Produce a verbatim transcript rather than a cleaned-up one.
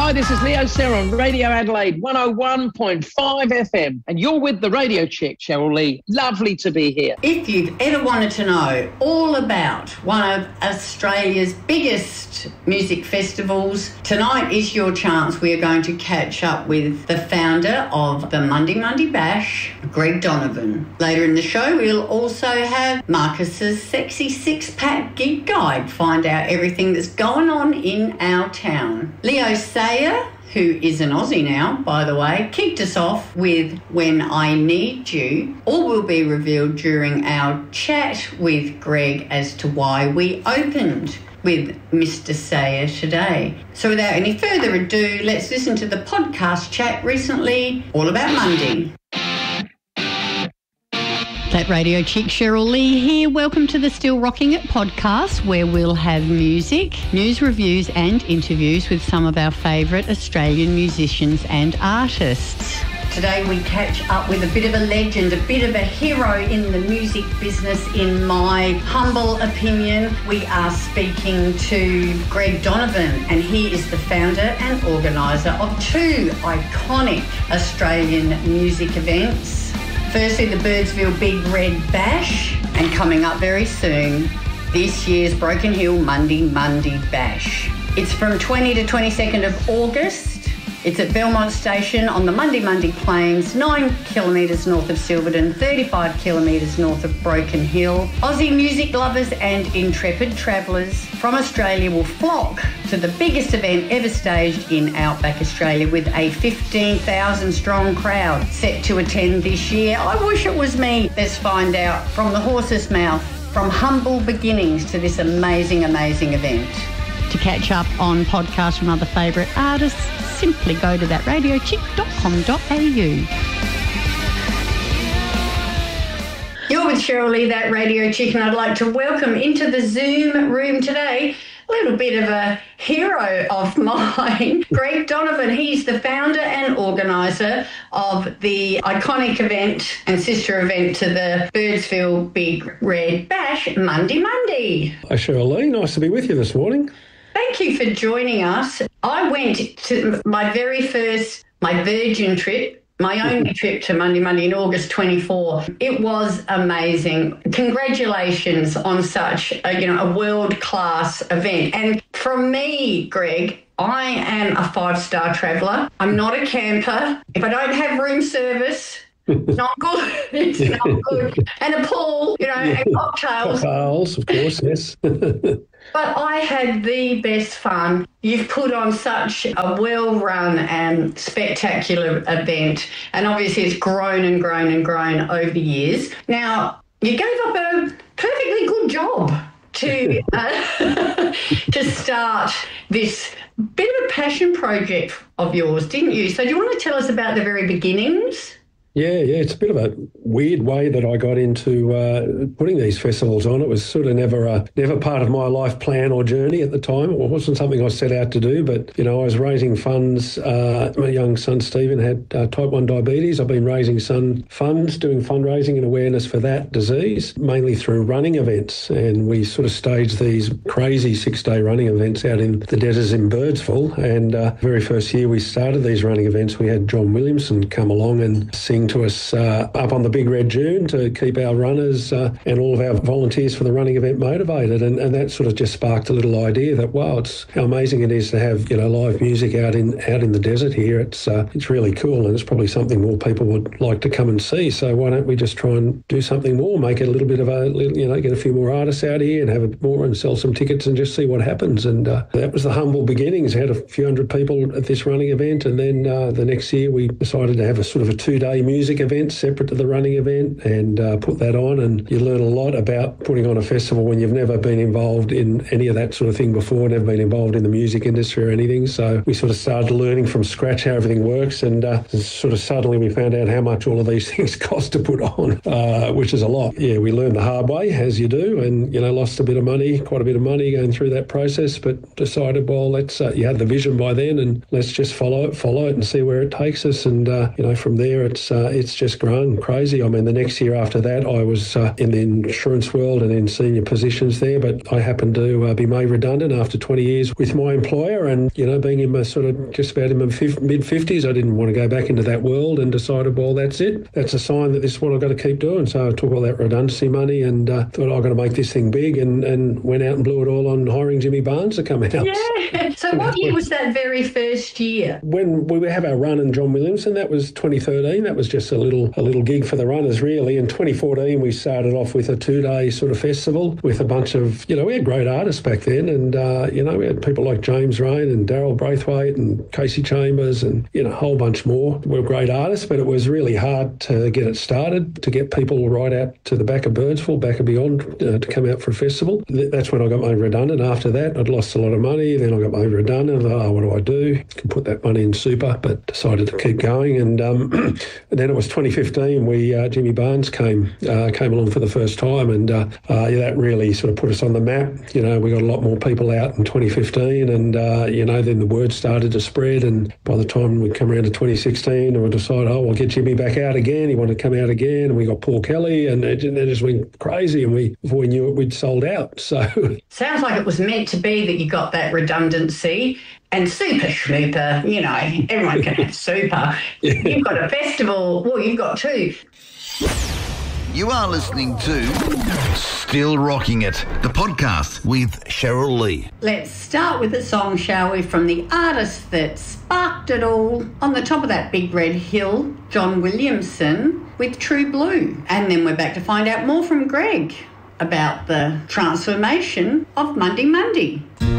Hi, this is Leo Serra on Radio Adelaide one oh one point five F M, and you're with the Radio Chick, Cheryl Lee. Lovely to be here. If you've ever wanted to know all about one of Australia's biggest music festivals, tonight is your chance. We are going to catch up with the founder of the Monday Monday Bash, Greg Donovan. Later in the show, we'll also have Marcus's Sexy Six-Pack Gig Guide, find out everything that's going on in our town. Leo Sayer, who is an Aussie now, by the way, kicked us off with When I Need You. All will be revealed during our chat with Greg as to why we opened with Mister Sayer today. So without any further ado, let's listen to the podcast chat recently, all about Monday. That Radio Chick, Cheryl Lee here. Welcome to the Still Rocking It podcast, where we'll have music, news reviews and interviews with some of our favourite Australian musicians and artists. Today we catch up with a bit of a legend, a bit of a hero in the music business, in my humble opinion. We are speaking to Greg Donovan, and he is the founder and organiser of two iconic Australian music events. Firstly, the Birdsville Big Red Bash, and coming up very soon, this year's Broken Hill Monday Monday Bash. It's from twentieth to twenty-second of August. It's at Belmont Station on the Monday Monday Plains, nine kilometres north of Silverton, thirty-five kilometres north of Broken Hill. Aussie music lovers and intrepid travellers from Australia will flock to the biggest event ever staged in Outback Australia, with a fifteen thousand strong crowd set to attend this year. I wish it was me. Let's find out from the horse's mouth, from humble beginnings to this amazing, amazing event. To catch up on podcasts from other favourite artists, simply go to that radio chick dot com dot a u. You're with Cheryl Lee, that Radio Chick, and I'd like to welcome into the Zoom room today a little bit of a hero of mine, Greg Donovan. He's the founder and organiser of the iconic event and sister event to the Birdsville Big Red Bash, Monday Monday. Hi Cheryl Lee, nice to be with you this morning. Thank you for joining us. I went to my very first, my Virgin trip, my only trip to Monday Monday in August twenty-four. It was amazing. Congratulations on such a, you know, a world-class event. And from me, Greg, I am a five-star traveller. I'm not a camper. If I don't have room service, it's not good. It's not good. And a pool, you know, yeah. And cocktails. Cocktails, of course, yes. But I had the best fun. You've put on such a well-run and spectacular event, and obviously it's grown and grown and grown over the years. Now, you gave up a perfectly good job to uh, to start this bit of a passion project of yours, didn't you? So do you want to tell us about the very beginnings? Yeah, yeah, it's a bit of a weird way that I got into uh, putting these festivals on. It was sort of never a, never part of my life plan or journey at the time. It wasn't something I set out to do, but, you know, I was raising funds. Uh, my young son, Stephen, had uh, type one diabetes. I've been raising son funds, doing fundraising and awareness for that disease, mainly through running events. And we sort of staged these crazy six-day running events out in the deserts in Birdsville. And uh, the very first year we started these running events, we had John Williamson come along and sing to us uh, up on the Big Red Dune to keep our runners uh, and all of our volunteers for the running event motivated. And, and that sort of just sparked a little idea that, wow, it's how amazing it is to have, you know, live music out in out in the desert here. It's uh, it's really cool, and it's probably something more people would like to come and see. So why don't we just try and do something more, make it a little bit of a, you know, get a few more artists out here and have it more and sell some tickets and just see what happens. And uh, that was the humble beginnings. We had a few hundred people at this running event, and then uh, the next year we decided to have a sort of a two-day music event separate to the running event and uh, put that on. And you learn a lot about putting on a festival when you've never been involved in any of that sort of thing before, never been involved in the music industry or anything. So we sort of started learning from scratch how everything works, and uh, sort of suddenly we found out how much all of these things cost to put on, uh, which is a lot. Yeah, we learned the hard way, as you do, and, you know, lost a bit of money, quite a bit of money going through that process, but decided, well, let's, uh, you had the vision by then, and let's just follow it, follow it and see where it takes us. And, uh, you know, from there it's, uh, uh, it's just grown crazy. I mean, the next year after that, I was uh, in the insurance world and in senior positions there, but I happened to uh, be made redundant after twenty years with my employer, and, you know, being in my sort of just about in my mid-fifties, I didn't want to go back into that world and decided, well, that's it. That's a sign that this is what I've got to keep doing. So I took all that redundancy money and uh, thought I've got to make this thing big, and, and went out and blew it all on hiring Jimmy Barnes to come out. Yeah. So what year was that very first year? When we have our run in John Williamson, that was twenty thirteen. That was just a little a little gig for the runners, really. In twenty fourteen, we started off with a two-day sort of festival with a bunch of, you know, we had great artists back then, and, uh, you know, we had people like James Rain and Daryl Braithwaite and Casey Chambers and, you know, a whole bunch more. We were great artists, but it was really hard to get it started, to get people right out to the back of Birdsville, back of beyond, uh, to come out for a festival. That's when I got made redundant. After that, I'd lost a lot of money. Then I got made redundant. I thought, oh, what do I do? I can put that money in super, but decided to keep going. And, um, and then it was twenty fifteen. We uh, Jimmy Barnes came uh, came along for the first time, and uh, uh, yeah, that really sort of put us on the map. You know, we got a lot more people out in twenty fifteen, and uh, you know, then the word started to spread. And by the time we come around to twenty sixteen, we decided, oh, we'll get Jimmy back out again. He wanted to come out again, and we got Paul Kelly, and it, and it just went crazy. And we, before we knew it, we'd sold out. So sounds like it was meant to be that you got that redundancy. And super schmooper, you know, everyone can have super. Yeah. You've got a festival, well, you've got two. You are listening to Still Rocking It, the podcast with Cheryl Lee. Let's start with a song, shall we, from the artist that sparked it all on the top of that big red hill, John Williamson, with True Blue. And then we're back to find out more from Greg about the transformation of Monday Monday.